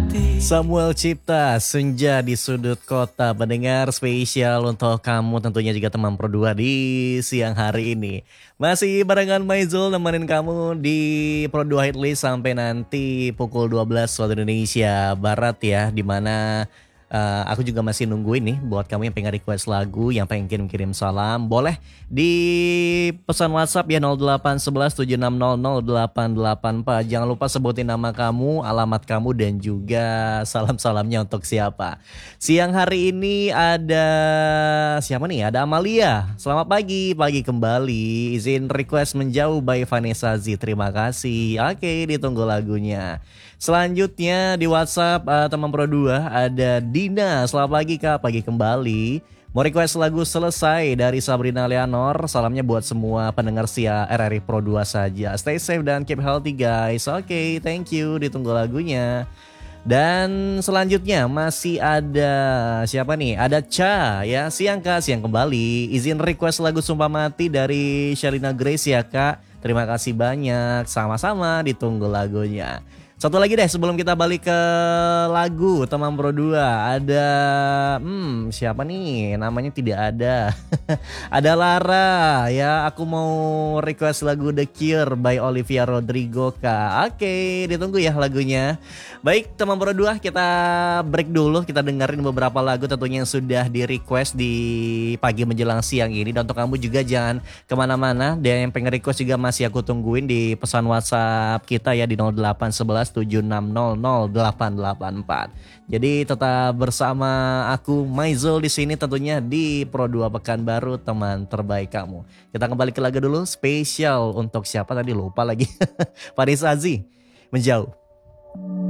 Samuel Cipta, Senja di Sudut Kota, pendengar spesial untuk kamu tentunya juga teman Pro 2 di siang hari ini. Masih barengan Maizul nemenin kamu di Pro 2 Hitlist sampai nanti pukul 12 waktu Indonesia Barat ya, dimana aku juga masih nungguin nih buat kamu yang pengen request lagu, yang pengen kirim-kirim salam, boleh di pesan WhatsApp ya 0811 7600 884. Jangan lupa sebutin nama kamu, alamat kamu dan juga salam-salamnya untuk siapa. Siang hari ini ada siapa nih? Ada Amalia. Selamat pagi, pagi kembali. Izin request Menjauh by Vanessa Z. Terima kasih. Oke, ditunggu lagunya. Selanjutnya di WhatsApp teman Pro 2 ada Dina. Selamat pagi Kak, pagi kembali. Mau request lagu Selesai dari Sabrina Leonor. Salamnya buat semua pendengar setia RRI Pro 2 saja. Stay safe dan keep healthy guys. Oke, thank you. Ditunggu lagunya. Dan selanjutnya masih ada siapa nih? Ada Cha ya. Siang Kak, siang kembali. Izin request lagu Sumpah Mati dari Sherina Grace ya Kak. Terima kasih banyak. Sama-sama, ditunggu lagunya. Satu lagi deh sebelum kita balik ke lagu teman Pro 2. Ada siapa nih? Namanya tidak ada. Ada Lara ya. Aku mau request lagu The Cure by Olivia Rodrigo Kak. Oke, ditunggu ya lagunya. Baik teman Pro 2, kita break dulu. Kita dengerin beberapa lagu tentunya yang sudah di request di pagi menjelang siang ini. Dan untuk kamu juga jangan kemana-mana. Dan yang pengen request juga masih aku tungguin di pesan WhatsApp kita ya di 0811 7600 884. Jadi tetap bersama aku Maizul di sini tentunya di Pro 2 Pekanbaru, teman terbaik kamu. Kita kembali ke lagu dulu spesial untuk siapa tadi lupa lagi. Vanessa Z, Menjauh.